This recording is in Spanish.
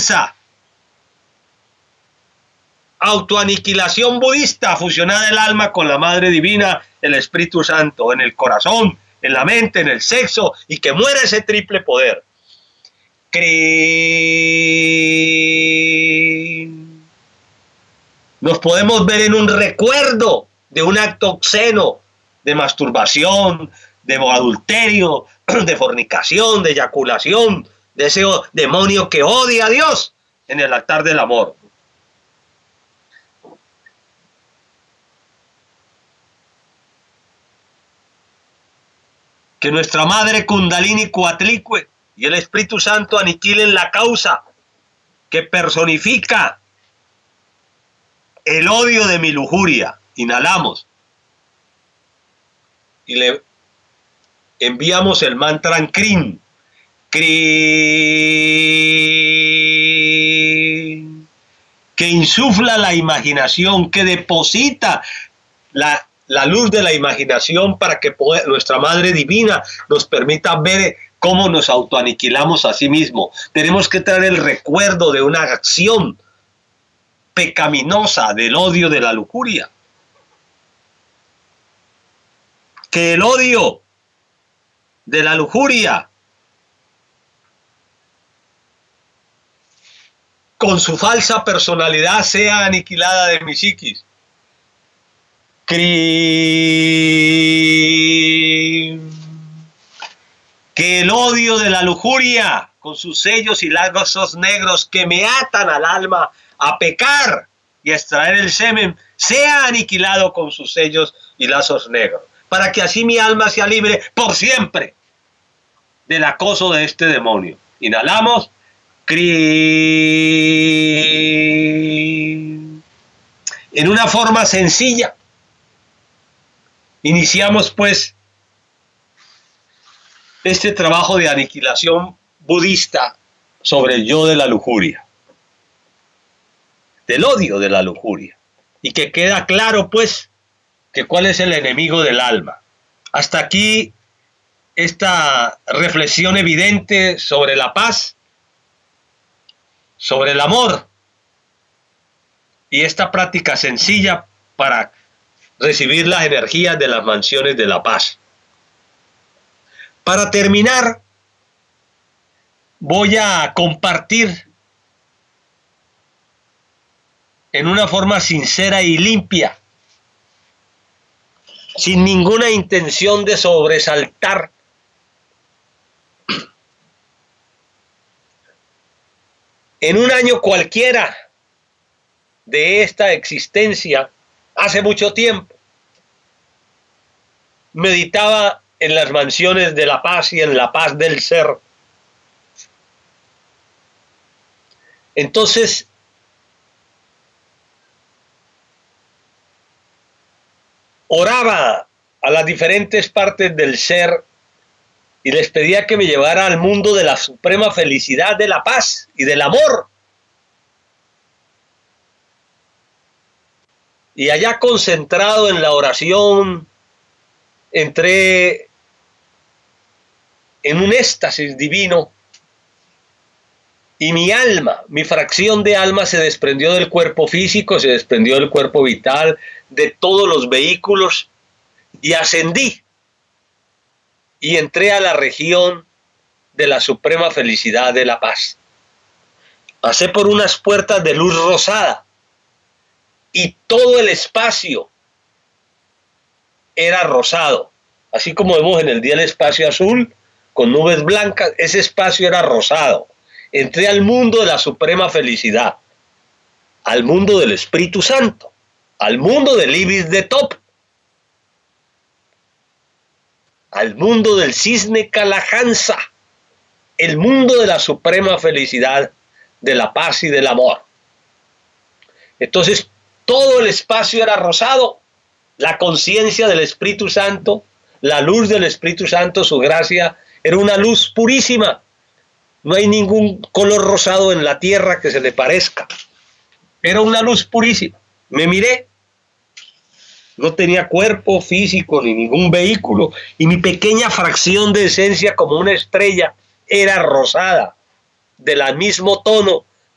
falsa autoaniquilación budista, fusionada el alma con la Madre Divina, el Espíritu Santo, en el corazón, en la mente, en el sexo, y que muera ese triple poder. Nos podemos ver en un recuerdo de un acto obsceno, de masturbación, de adulterio, de fornicación, de eyaculación, de ese demonio que odia a Dios en el altar del amor. Que nuestra Madre Kundalini Coatlicue y el Espíritu Santo aniquilen la causa que personifica el odio de mi lujuria. Inhalamos y le enviamos el mantra en Krin. Krin, que insufla la imaginación, que deposita la luz de la imaginación para que nuestra Madre Divina nos permita ver cómo nos autoaniquilamos a sí mismos. Tenemos que traer el recuerdo de una acción pecaminosa del odio de la lujuria. Que el odio de la lujuria, con su falsa personalidad, sea aniquilada de mi psiquis. Que el odio de la lujuria, con sus sellos y lazos negros que me atan al alma a pecar y a extraer el semen, sea aniquilado con sus sellos y lazos negros, para que así mi alma sea libre por siempre del acoso de este demonio. Inhalamos. En una forma sencilla, iniciamos pues este trabajo de aniquilación budista sobre el yo de la lujuria, del odio de la lujuria, y que queda claro pues que cuál es el enemigo del alma. Hasta aquí esta reflexión evidente sobre la paz, sobre el amor, y esta práctica sencilla para recibir las energías de las mansiones de la paz. Para terminar, voy a compartir en una forma sincera y limpia, sin ninguna intención de sobresaltar, en un año cualquiera de esta existencia, hace mucho tiempo, meditaba en las mansiones de la paz y en la paz del ser. Entonces, oraba a las diferentes partes del ser y les pedía que me llevara al mundo de la suprema felicidad, de la paz y del amor. Y allá concentrado en la oración, entré en un éxtasis divino y mi alma, mi fracción de alma se desprendió del cuerpo físico, se desprendió del cuerpo vital, de todos los vehículos y ascendí y entré a la región de la suprema felicidad de la paz. Pasé por unas puertas de luz rosada y todo el espacio era rosado, así como vemos en el día el espacio azul con nubes blancas, ese espacio era rosado. Entré al mundo de la suprema felicidad, al mundo del Espíritu Santo, al mundo del Ibis de Top, al mundo del cisne Kalahansa, el mundo de la suprema felicidad, de la paz y del amor. Entonces todo el espacio era rosado, la conciencia del Espíritu Santo, la luz del Espíritu Santo, su gracia, era una luz purísima. No hay ningún color rosado en la tierra que se le parezca. Era una luz purísima. Me miré. No tenía cuerpo físico ni ningún vehículo. Y mi pequeña fracción de esencia como una estrella era rosada, del mismo tono